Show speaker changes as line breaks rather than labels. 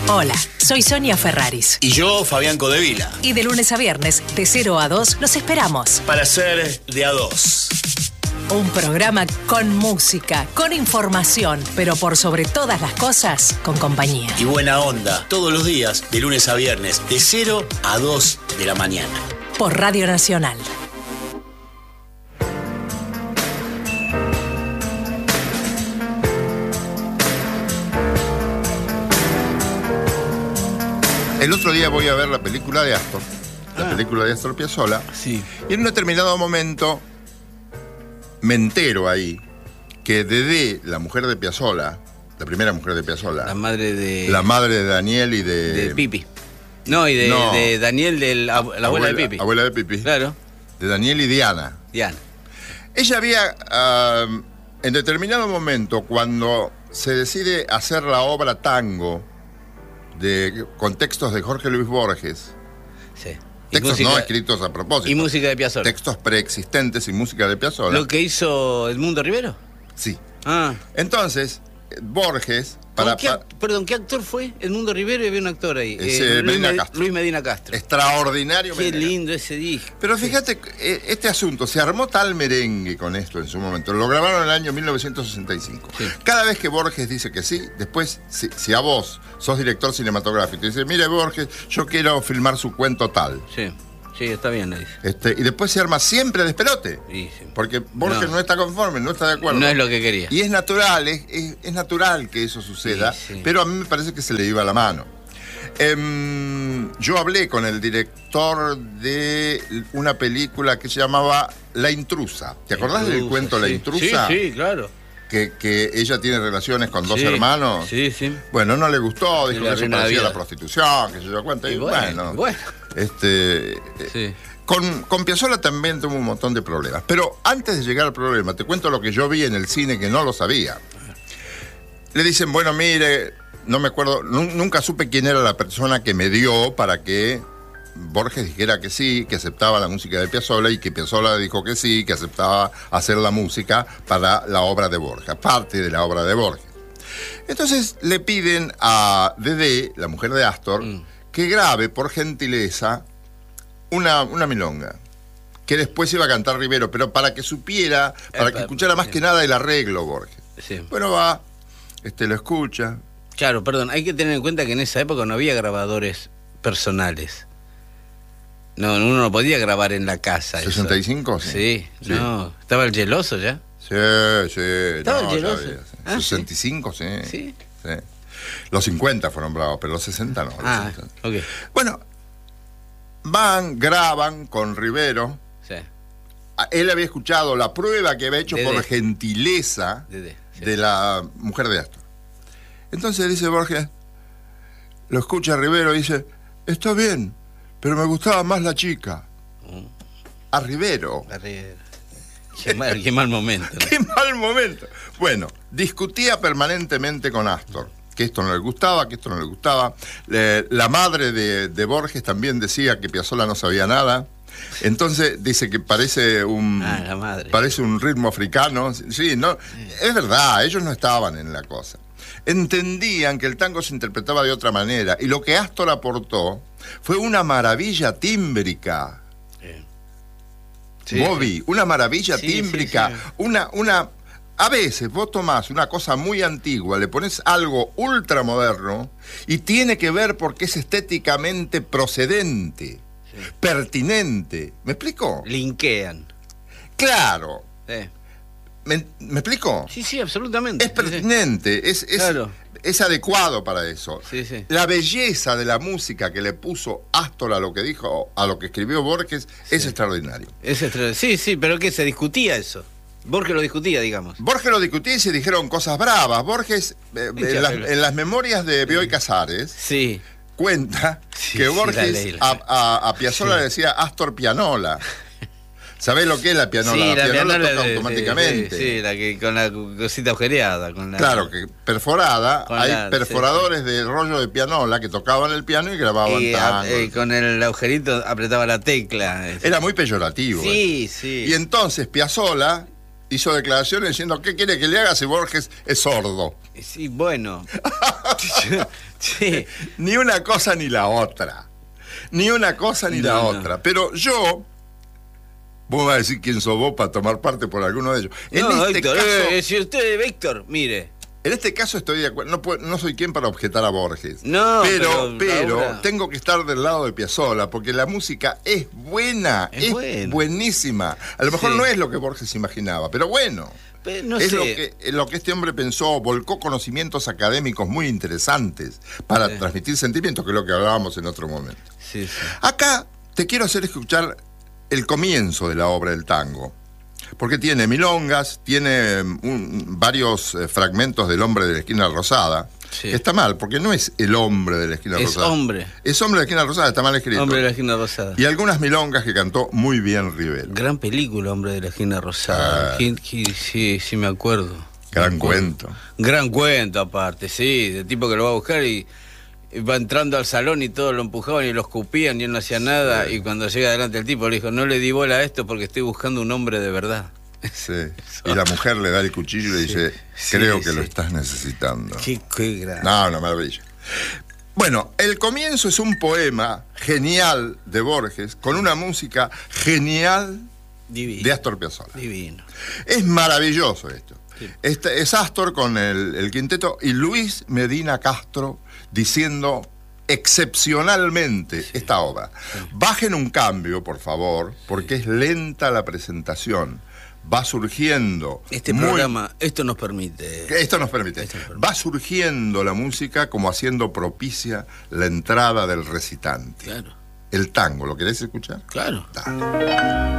Hola, soy Sonia Ferraris.
Y yo, Fabián Codevila.
Y de lunes a viernes, de 0 a 2, los esperamos.
Para ser de a dos.
Un programa con música, con información, pero por sobre todas las cosas, con compañía.
Y buena onda, todos los días, de lunes a viernes, de 0 a 2 de la mañana.
Por Radio Nacional.
El otro día voy a ver la película de Astor, la película de Astor Piazzolla,
sí.
Y en un determinado momento me entero ahí que Dedé, la mujer de Piazzolla, la primera mujer de Piazzolla,
la madre de
Daniel y de
Pipi. De Daniel, de la abuela de Pipi.
Abuela de Pipi.
Claro.
De Daniel y Diana. Ella había, en determinado momento, cuando se decide hacer la obra Tango, con textos de Jorge Luis Borges.
Sí.
Textos
música,
no escritos a propósito.
Y música de Piazzolla.
Textos preexistentes y música de Piazzolla.
¿Lo que hizo Edmundo Rivero?
Sí.
Ah.
Entonces, Borges...
Perdón, ¿qué actor fue? Edmundo Rivero y había un actor ahí. Luis Medina Castro.
Extraordinario.
Qué lindo ese disco.
Pero fíjate, este asunto, se armó tal merengue con esto en su momento. Lo grabaron en el año 1965. Sí. Cada vez que Borges dice que sí, después, si a vos sos director cinematográfico, y dice, mire Borges, yo quiero filmar su cuento tal.
Sí. Sí, está bien, le dice.
Y después se arma siempre despelote.
Sí.
Porque Borges no está conforme, no está de acuerdo.
No es lo que quería.
Y es natural, es natural que eso suceda, pero a mí me parece que se le iba la mano. Yo hablé con el director de una película que se llamaba La Intrusa. ¿Te acordás del cuento La Intrusa?
Sí, claro.
Que ella tiene relaciones con dos hermanos.
Sí, sí.
Bueno, no le gustó, dijo que eso parecía la prostitución, que se dio cuenta. Y bueno.
Sí.
Con Piazzolla también tuvo un montón de problemas. Pero antes de llegar al problema, te cuento lo que yo vi en el cine que no lo sabía. Le dicen, bueno, mire, no me acuerdo, nunca supe quién era la persona que me dio para que Borges dijera que sí, que aceptaba la música de Piazzolla, y que Piazzolla dijo que sí, que aceptaba hacer la música para la obra de Borges, parte de la obra de Borges. Entonces le piden a Dedé, la mujer de Astor, que grabe, por gentileza, una milonga, que después iba a cantar Rivero, pero para que supiera, para que escuchara más que nada el arreglo Borges.
Sí.
Bueno, va, lo escucha.
Claro, perdón, hay que tener en cuenta que en esa época no había grabadores personales. No, uno no podía grabar en la casa.
¿65?
Eso. Sí, no. ¿Estaba el geloso ya?
Sí.
¿Estaba el geloso?
65,
¿sí?
Sí. Los 50 fueron bravos, pero los 60 no.
Ok.
Bueno, graban con Rivero.
Sí.
Él había escuchado la prueba que había hecho por gentileza de la mujer de Astor. Entonces dice Borges, lo escucha Rivero y dice, está bien, pero me gustaba más la chica. A Rivero.
Qué mal momento, ¿no?
Qué mal momento. Bueno, discutía permanentemente con Astor, que esto no le gustaba, que esto no le gustaba. La madre de Borges también decía que Piazzolla no sabía nada. Entonces dice que parece un ritmo africano. Sí, no, es verdad, ellos no estaban en la cosa. Entendían que el tango se interpretaba de otra manera, y lo que Astor aportó fue una maravilla tímbrica. Bobby, una maravilla tímbrica, una a veces vos tomás una cosa muy antigua, le pones algo ultramoderno y tiene que ver porque es estéticamente procedente, pertinente. ¿Me explico?
Linkean.
Claro. ¿Me explico?
Sí, absolutamente.
Es pertinente,
claro.
Es adecuado para eso.
Sí.
La belleza de la música que le puso Astor a lo que dijo, a lo que escribió Borges, es extraordinario.
Sí, pero ¿qué se discutía eso? Borges lo discutía, digamos.
Borges lo discutía y se dijeron cosas bravas. Borges, en las memorias de Bioy Casares, cuenta que Borges a Piazzolla le decía Astor Pianola. ¿Sabés lo que es la pianola?
Sí,
la pianola toca automáticamente.
Sí, la que con la cosita agujereada.
Claro, que perforada. Hay perforadores de rollo de pianola que tocaban el piano y grababan tango.
Con el agujerito apretaba la tecla.
Era muy peyorativo.
Sí.
Y entonces Piazzolla hizo declaraciones diciendo, ¿qué quiere que le haga si Borges es sordo?
Sí, bueno. Sí.
Ni una cosa ni la otra. Ni una cosa ni la otra. Pero yo... Vos vas a decir quién sos vos para tomar parte por alguno de ellos.
No,
en este
Víctor,
caso,
si usted, Víctor, mire.
en este caso estoy de acuerdo. No soy quien para objetar a Borges.
No,
pero
ahora...
tengo que estar del lado de Piazzolla, porque la música es buena, es
buena.
buenísima. A lo mejor
Sí.
no es lo que Borges imaginaba, pero bueno.
Pero no
es
sé.
lo que este hombre pensó, volcó conocimientos académicos muy interesantes para transmitir sentimientos, que es lo que hablábamos en otro momento.
Sí, sí.
Acá te quiero hacer escuchar el comienzo de la obra del tango, porque tiene milongas, tiene varios fragmentos del Hombre de la Esquina Rosada,
Sí.
que está mal, porque no es el hombre de la esquina
Es
rosada.
hombre.
Es Hombre de la Esquina Rosada, está mal escrito.
Hombre de la Esquina Rosada.
Y algunas milongas que cantó muy bien Rivera.
Gran película, Hombre de la Esquina Rosada. Sí, sí me acuerdo.
Gran cuento.
Gran cuento aparte, sí, de tipo que lo va a buscar y va entrando al salón y todos lo empujaban y lo escupían y él no hacía nada,
Sí.
y cuando llega adelante el tipo le dijo, no le di bola a esto porque estoy buscando un hombre de verdad.
Sí. Y la mujer le da el cuchillo y le dice,
Sí,
creo que
sí.
lo estás necesitando.
Qué gran.
No, una maravilla. Bueno, el comienzo es un poema genial de Borges, con una música genial
Divino.
de Astor Piazzolla.
Divino.
Es maravilloso esto.
Sí.
Este es Astor con el quinteto y Luis Medina Castro diciendo excepcionalmente esta obra. Bajen un cambio, por favor, porque es lenta la presentación. Va surgiendo.
Este
muy-
programa, esto nos permite.
Esto nos permite. Va surgiendo la música como haciendo propicia la entrada del recitante.
Claro,
El tango, ¿lo querés escuchar?
claro.
Dale.